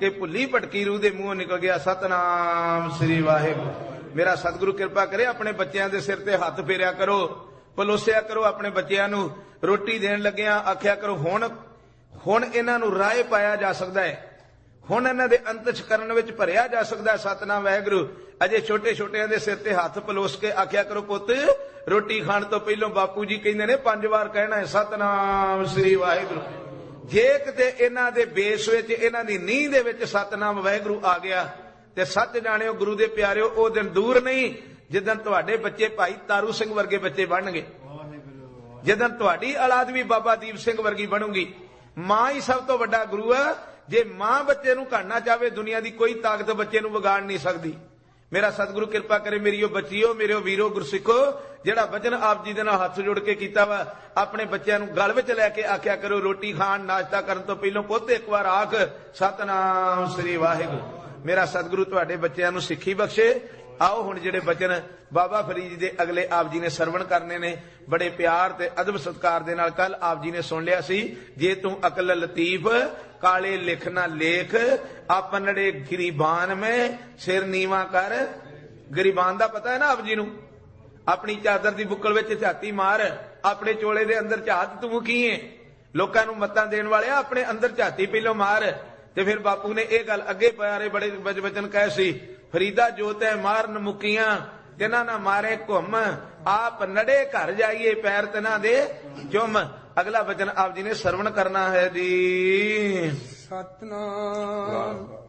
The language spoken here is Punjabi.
ਕਿ ਭੁੱਲੀ ਭਟਕੀ ਰੂਹ ਦੇ ਮੂੰਹੋਂ ਨਿਕਲ ਗਿਆ ਸਤਨਾਮ ਸ੍ਰੀ ਵਾਹਿਗੁਰੂ। ਮੇਰਾ ਸਤਿਗੁਰੂ ਕਿਰਪਾ ਕਰੇ, ਆਪਣੇ ਬੱਚਿਆਂ ਦੇ ਸਿਰ ਤੇ ਹੱਥ ਫੇਰਿਆ ਕਰੋ, ਪਲੋਸਿਆ ਕਰੋ। ਆਪਣੇ ਬੱਚਿਆਂ ਨੂੰ ਰੋਟੀ ਦੇਣ ਲੱਗਿਆਂ ਆਖਿਆ ਕਰੋ ਹੁਣ ਇਹਨਾਂ ਨੂੰ ਰਾਹ ਪਾਇਆ ਜਾ ਸਕਦਾ ਹੈ, ਹੁਣ ਇਹਨਾਂ ਦੇ ਅੰਤਸ਼ਕਰਨ ਵਿੱਚ ਭਰਿਆ ਜਾ ਸਕਦਾ ਹੈ ਸਤਨਾਮ ਵਾਹਿਗੁਰੂ। ਅਜੇ ਛੋਟੇ ਛੋਟਿਆਂ ਦੇ ਸਿਰ ਤੇ ਹੱਥ ਪਲੋਸ ਕੇ ਆਖਿਆ ਕਰੋ, ਪੁੱਤ ਰੋਟੀ ਖਾਣ ਤੋਂ ਪਹਿਲਾਂ ਬਾਪੂ ਜੀ ਕਹਿੰਦੇ ਨੇ 5 ਵਾਰ ਕਹਿਣਾ ਹੈ ਸਤਨਾਮ ਸ੍ਰੀ ਵਾਹਿਗੁਰੂ। ਜੇ ਕਿਤੇ ਇਹਨਾਂ ਦੇ ਬੇਸ ਵਿੱਚ, ਇਹਨਾਂ ਦੀ ਨੀਂਹ ਦੇ ਵਿੱਚ ਸਤਨਾਮ ਵਾਹਿਗੁਰੂ ਆ ਗਿਆ ਤੇ ਸੱਚ ਜਾਣਿਓ ਗੁਰੂ ਦੇ ਪਿਆਰਿਓ, ਉਹ ਦਿਨ ਦੂਰ ਨਹੀਂ ਜਿੱਦਣ ਤੁਹਾਡੇ ਬੱਚੇ ਭਾਈ ਤਾਰੂ ਸਿੰਘ ਵਰਗੇ ਬੱਚੇ ਬਣਨਗੇ, ਜਿੱਦਣ ਤੁਹਾਡੀ ਔਲਾਦ ਵੀ ਬਾਬਾ ਦੀਪ ਸਿੰਘ ਵਰਗੀ ਬਣੂਗੀ। ਮਾਂ ਹੀ ਸਭ ਤੋਂ ਵੱਡਾ ਗੁਰੂ ਆ। ਜੇ ਮਾਂ ਬੱਚੇ ਨੂੰ ਘੜਨਾ ਚਾਹਵੇ, ਦੁਨੀਆ ਦੀ ਕੋਈ ਤਾਕਤ ਬੱਚੇ ਨੂੰ ਵਿਗਾੜ ਨਹੀਂ ਸਕਦੀ। ਮੇਰਾ ਸਤਿਗੁਰੂ ਕਿਰਪਾ ਕਰੇ, ਮੇਰੀ ਉਹ ਬੱਚੀਓ, ਮੇਰੇ ਵੀਰੋ ਗੁਰਸਿੱਖੋ, ਜਿਹੜਾ ਵਚਨ ਆਪ ਜੀ ਦੇ ਨਾਲ ਹੱਥ ਜੋੜ ਕੇ ਕੀਤਾ ਵਾ, ਆਪਣੇ ਬੱਚਿਆਂ ਨੂੰ ਗਲ ਵਿੱਚ ਲੈ ਕੇ ਆਖਿਆ ਕਰੋ, ਰੋਟੀ ਖਾਣ ਨਾਸ਼ਤਾ ਕਰਨ ਤੋਂ ਪਹਿਲਾਂ ਪੁੱਤ ਇੱਕ ਵਾਰ ਆਖ ਸਤਨਾਮ ਸ੍ਰੀ ਵਾਹਿਗੁਰੂ। ਮੇਰਾ ਸਤਿਗੁਰੂ ਤੁਹਾਡੇ ਬੱਚਿਆਂ ਨੂੰ ਸਿੱਖੀ ਬਖਸ਼ੇ। ਆਓ ਹੁਣ ਜਿਹੜੇ ਬਚਨ ਬਾਬਾ ਫਰੀਦ ਜੀ ਦੇ ਅਗਲੇ ਆਪ ਜੀ ਨੇ ਸਰਵਣ ਕਰਨੇ ਨੇ, ਬੜੇ ਪਿਆਰ ਤੇ ਅਦਬ ਸਤਿਕਾਰ ਦੇ ਨਾਲ। ਕੱਲ ਆਪ ਜੀ ਨੇ ਸੁਣ ਲਿਆ ਸੀ, ਜੇ ਤੂੰ ਅਕਲ ਲਤੀਫ ਕਾਲੇ ਲਿਖ ਨਾ ਲੇਖ, ਆਪਨੜੇ ਗਰੀਬਾਨ ਮੈਂ ਸਿਰ ਨੀਵਾ ਕਰ। ਗਰੀਬਾਨ ਦਾ ਪਤਾ ਹੈ ਨਾ ਆਪ ਜੀ ਨੂੰ, ਆਪਣੀ ਚਾਦਰ ਦੀ ਬੁੱਕਲ ਵਿੱਚ ਝਾਤੀ ਮਾਰ, ਆਪਣੇ ਚੋਲੇ ਦੇ ਅੰਦਰ ਝਾਤ ਤੂੰ ਕੀ ਹੈ। ਲੋਕਾਂ ਨੂੰ ਮੱਤਾਂ ਦੇਣ ਵਾਲਿਆ ਆਪਣੇ ਅੰਦਰ ਝਾਤੀ ਪਹਿਲੋਂ ਮਾਰ। ਤੇ ਫਿਰ ਬਾਪੂ ਨੇ ਇਹ ਗੱਲ ਅੱਗੇ ਪਿਆਰੇ ਬੜੇ ਵਚਨ ਕਹੇ ਸੀ, ਫਰੀਦਾ ਜੋ ਤੈ ਮਾਰਨ ਮੁਕੀਆਂ ਤਿਨਾਂ ਨਾ ਮਾਰੇ ਘੁੰਮ, ਆਪ ਨੜੇ ਘਰ ਜਾਈਏ ਪੈਰ ਤਿਨਾਂ ਦੇ ਚੁੰਮ। ਅਗਲਾ ਵਚਨ ਆਪ ਜੀ ਨੇ ਸਰਵਣ ਕਰਨਾ ਹੈ ਜੀ। ਸਤਨਾਮ।